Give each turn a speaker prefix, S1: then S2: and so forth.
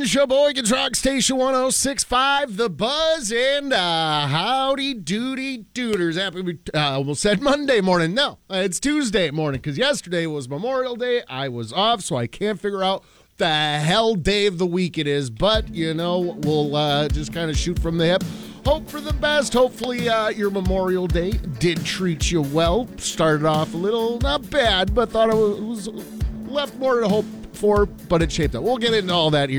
S1: Sheboygan's Rock Station 106.5, The Buzz, and howdy doody dooders. Happy, almost said Monday morning. No, it's Tuesday morning, because yesterday was Memorial Day. I was off, so I can't figure out the hell day of the week it is. But, you know, we'll just kind of shoot from the hip. Hope for the best. Hopefully your Memorial Day did treat you well. Started off a little, not bad, but thought it was left more to hope for, but it shaped up. We'll get into all that here.